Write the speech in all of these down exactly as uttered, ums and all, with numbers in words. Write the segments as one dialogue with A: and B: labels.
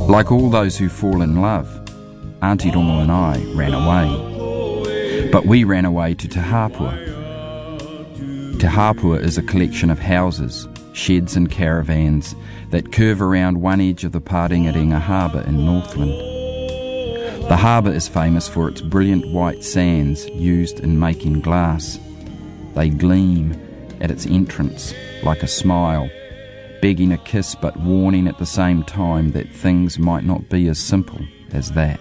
A: Like all those who fall in love, Auntie Rongo and I ran away. But we ran away to Te Hapua. Te Hapua is a collection of houses, sheds and caravans that curve around one edge of the Paringarenga Harbour in Northland. The harbour is famous for its brilliant white sands used in making glass. They gleam at its entrance like a smile, begging a kiss but warning at the same time that things might not be as simple as that.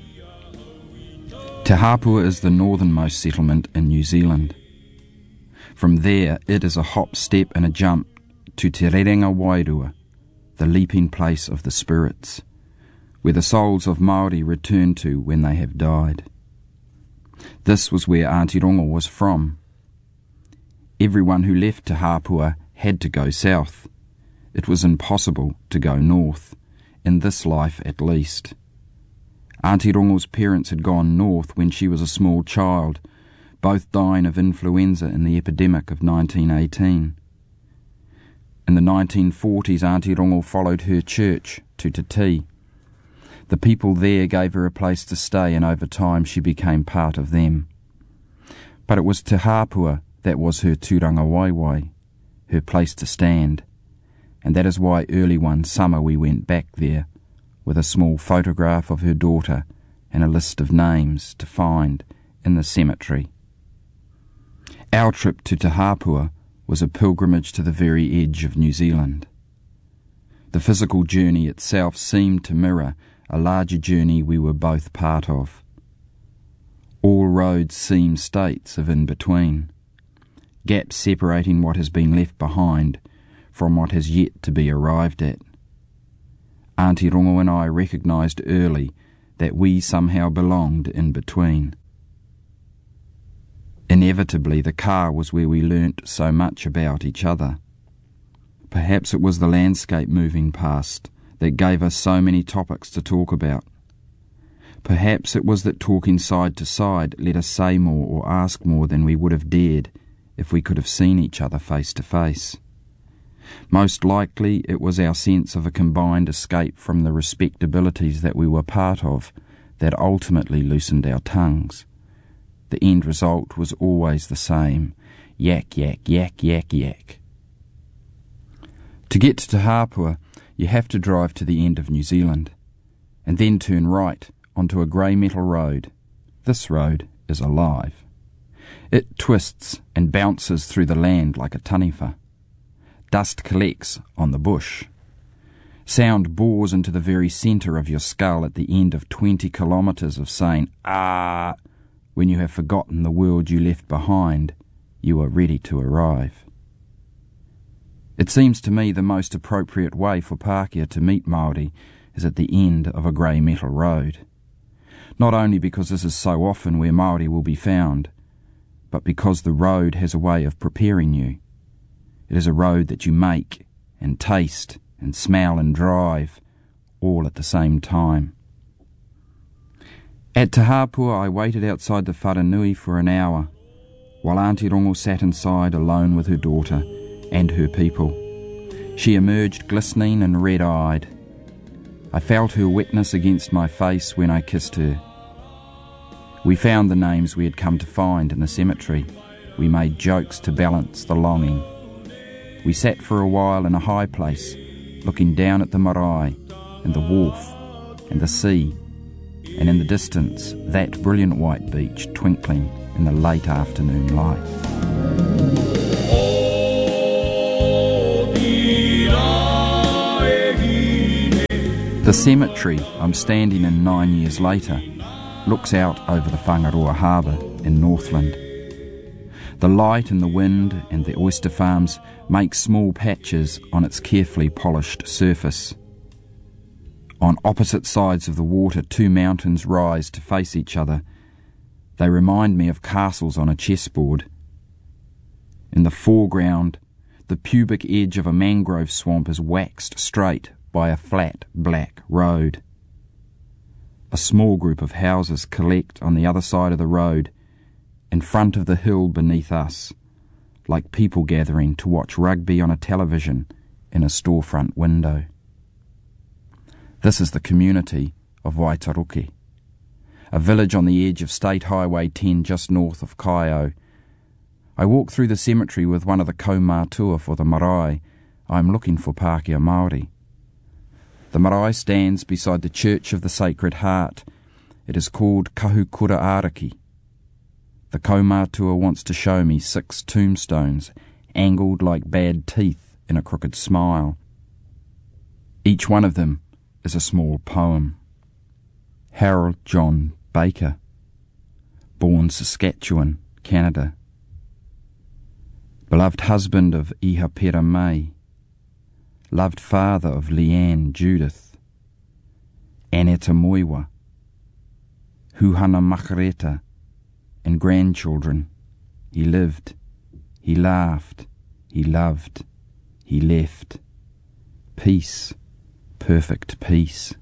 A: Te Hapua is the northernmost settlement in New Zealand. From there, it is a hop, step and a jump to Te Rerenga Wairua, the leaping place of the spirits, where the souls of Māori return to when they have died. This was where Auntie Rongo was from. Everyone who left Te Hapua had to go south. It was impossible to go north, in this life at least. Auntie Rongo's parents had gone north when she was a small child, both dying of influenza in the epidemic of nineteen eighteen. In the nineteen forties, Auntie Rongo followed her church to Te Tii. The people there gave her a place to stay, and over time she became part of them. But it was Te Hapua that was her tūranga waiwai, her place to stand, and that is why early one summer we went back there, with a small photograph of her daughter and a list of names to find in the cemetery. Our trip to Te Hapua was a pilgrimage to the very edge of New Zealand. The physical journey itself seemed to mirror a larger journey we were both part of. All roads seem states of in-between, gaps separating what has been left behind from what has yet to be arrived at. Auntie Rongo and I recognised early that we somehow belonged in between. Inevitably, the car was where we learnt so much about each other. Perhaps it was the landscape moving past that gave us so many topics to talk about. Perhaps it was that talking side to side let us say more or ask more than we would have dared if we could have seen each other face to face. Most likely it was our sense of a combined escape from the respectabilities that we were part of that ultimately loosened our tongues. The end result was always the same: yak, yak, yak, yak, yak. To get to Te Hapua, you have to drive to the end of New Zealand, and then turn right onto a grey metal road. This road is alive. It twists and bounces through the land like a taniwha. Dust collects on the bush. Sound bores into the very centre of your skull at the end of twenty kilometres of saying, ah, when you have forgotten the world you left behind, you are ready to arrive. It seems to me the most appropriate way for Pākehā to meet Māori is at the end of a grey metal road. Not only because this is so often where Māori will be found, but because the road has a way of preparing you. It is a road that you make and taste and smell and drive, all at the same time. At Te Hapua, I waited outside the wharenui for an hour, while Auntie Rongo sat inside alone with her daughter and her people. She emerged glistening and red-eyed. I felt her wetness against my face when I kissed her. We found the names we had come to find in the cemetery. We made jokes to balance the longing. We sat for a while in a high place, looking down at the marae and the wharf and the sea, and in the distance that brilliant white beach twinkling in the late afternoon light. The cemetery I'm standing in nine years later looks out over the Whangaroa Harbour in Northland. The light and the wind and the oyster farms make small patches on its carefully polished surface. On opposite sides of the water, two mountains rise to face each other. They remind me of castles on a chessboard. In the foreground, the pubic edge of a mangrove swamp is waxed straight by a flat black road. A small group of houses collect on the other side of the road, in front of the hill beneath us, like people gathering to watch rugby on a television in a storefront window. This is the community of Waitaruki, a village on the edge of State Highway ten just north of Kaio. I walk through the cemetery with one of the kaumātua for the marae. I am looking for Pākehā Māori. The marae stands beside the Church of the Sacred Heart. It is called Kahukura Ariki. The kaumātua wants to show me six tombstones, angled like bad teeth in a crooked smile. Each one of them is a small poem. Harold John Baker, born Saskatchewan, Canada. Beloved husband of Ihapera May, loved father of Leanne Judith, Aneta Moiwa, Huhana Makareta, and grandchildren. He lived, he laughed, he loved, he left. Peace, perfect peace.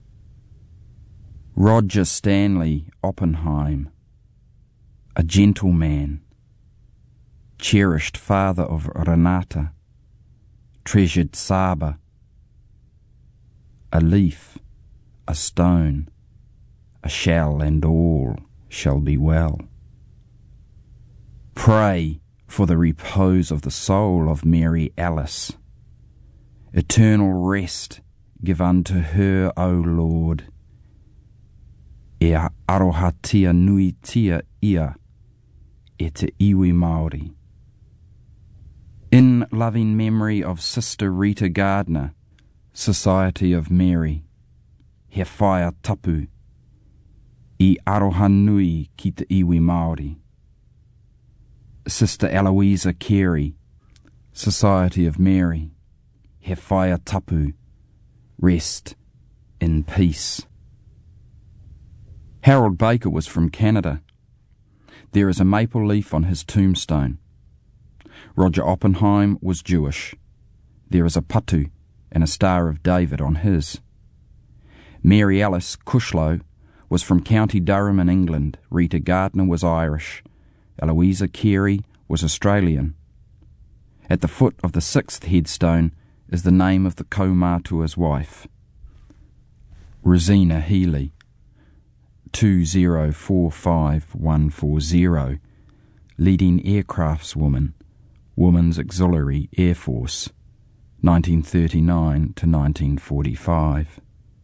A: Roger Stanley Oppenheim, a gentleman, cherished father of Renata, treasured Saba, a leaf, a stone, a shell, and all shall be well. Pray for the repose of the soul of Mary Alice. Eternal rest give unto her, O Lord. E arohatia nui tia ia, e te iwi Māori. In loving memory of Sister Rita Gardner, Society of Mary, he whaia tapu, I aroha nui ki te iwi Māori. Sister Eloisa Carey, Society of Mary, he whaia tapu, rest in peace. Harold Baker was from Canada. There is a maple leaf on his tombstone. Roger Oppenheim was Jewish. There is a patu and a Star of David on his. Mary Alice Cushlow was from County Durham in England. Rita Gardner was Irish. Eloisa Carey was Australian. At the foot of the sixth headstone is the name of the kaumātua's wife, Rosina Healy, two zero four five one four zero, leading aircraftswoman, Women's Auxiliary Air Force, nineteen thirty-nine to nineteen forty-five.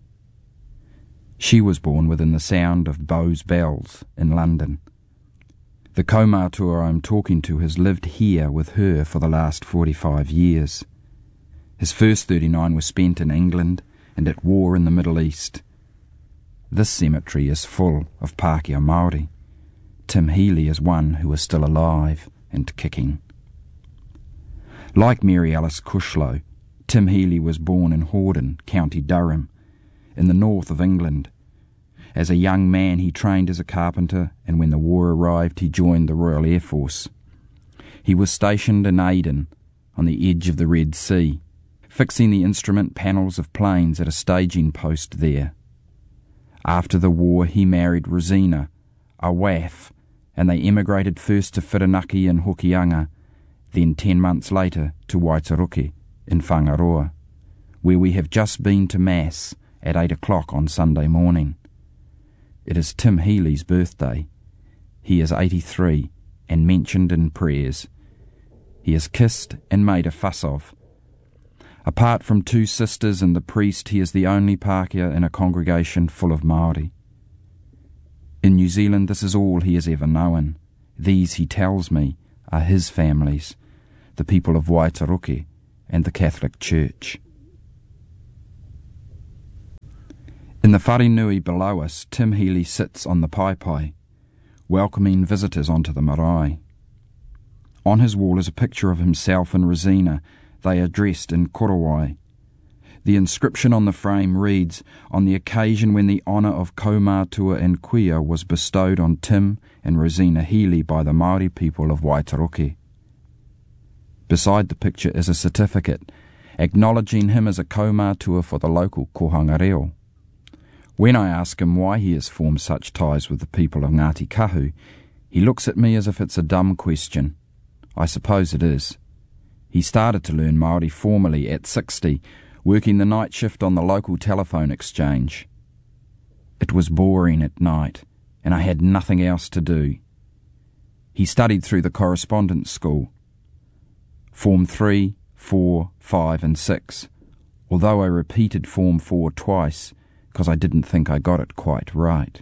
A: She was born within the sound of Bowes Bells in London. The kaumātua I am talking to has lived here with her for the last forty-five years. His first thirty-nine were spent in England and at war in the Middle East. This cemetery is full of Pākehā Māori. Tim Healy is one who is still alive and kicking. Like Mary Alice Cushlow, Tim Healy was born in Hordern, County Durham, in the north of England. As a young man he trained as a carpenter, and when the war arrived he joined the Royal Air Force. He was stationed in Aden, on the edge of the Red Sea, fixing the instrument panels of planes at a staging post there. After the war he married Rosina, a W A F, and they emigrated first to Whirinaki in Hokianga, then ten months later to Waitaruki in Whangaroa, where we have just been to Mass at eight o'clock on Sunday morning. It is Tim Healy's birthday. He is eighty-three and mentioned in prayers. He is kissed and made a fuss of. Apart from two sisters and the priest, he is the only Pākehā in a congregation full of Māori. In New Zealand, this is all he has ever known. These, he tells me, are his families, the people of Waitaruki and the Catholic Church. In the wharenui below us, Tim Healy sits on the paipai, welcoming visitors onto the marae. On his wall is a picture of himself and Rosina. They are dressed in korowai. The inscription on the frame reads, "On the occasion when the honour of kaumātua and kuia was bestowed on Tim and Rosina Healy by the Māori people of Waitaruki." Beside the picture is a certificate acknowledging him as a kaumātua for the local kohanga reo. When I ask him why he has formed such ties with the people of Ngāti Kahu, he looks at me as if it's a dumb question. I suppose it is. He started to learn Māori formally at sixty, working the night shift on the local telephone exchange. It was boring at night, and I had nothing else to do. He studied through the correspondence school, Form three, four, five and six, although I repeated Form four twice because I didn't think I got it quite right.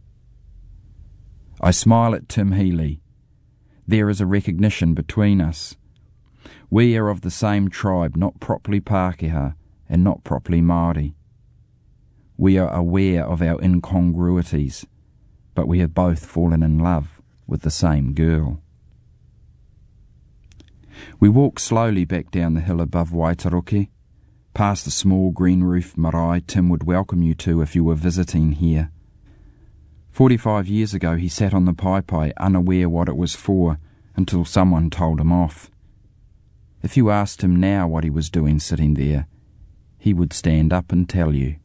A: I smile at Tim Healy. There is a recognition between us. We are of the same tribe, not properly Pākehā and not properly Māori. We are aware of our incongruities, but we have both fallen in love with the same girl. We walk slowly back down the hill above Waitaroke, past the small green roof marae Tim would welcome you to if you were visiting here. Forty-five years ago he sat on the paipai, unaware what it was for, until someone told him off. If you asked him now what he was doing sitting there, he would stand up and tell you.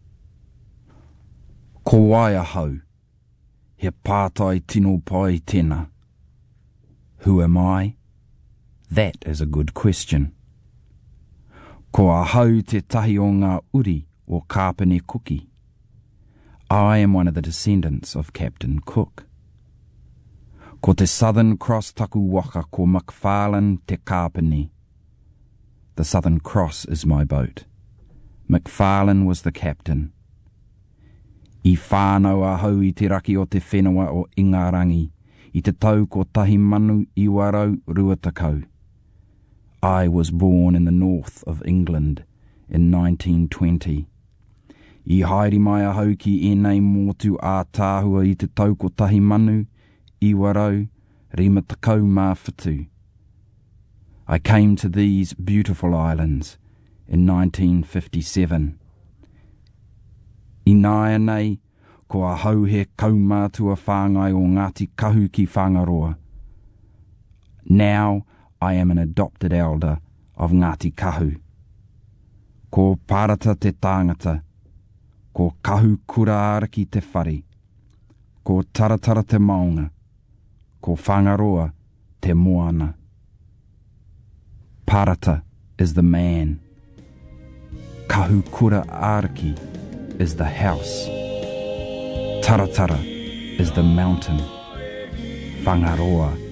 A: Ko waia hau, he pātai tino pai tēnā. Who am I? That is a good question. Ko a hau te tahi o ngā uri o Kapene Cookie. I am one of the descendants of Captain Cook. Ko te Southern Cross taku waka ko McFarlane te Kapene. The Southern Cross is my boat. McFarlane was the captain. I whānau a hau I te raki o te whenua o Ingarangi, I te tau ko tahi manu I warau ruatakau. I was born in the north of England in nineteen twenty. I haere mai a hau ki enei motu a tāhua I te tau ko tahi manu I warau rimatakau mā whitu. I came to these beautiful islands in nineteen fifty-seven. I nāia nei, ko a hau he kaumātua whāngai o Ngāti Kahu ki Whangaroa. Now I am an adopted elder of Ngāti Kahu. Ko Parata te tāngata, ko Kahu Kuraaraki te whare, ko Taratara te maunga, ko Whangaroa te moana. Parata is the man. Kahu Kuraaraki is the house. Taratara is the mountain. Whangaroa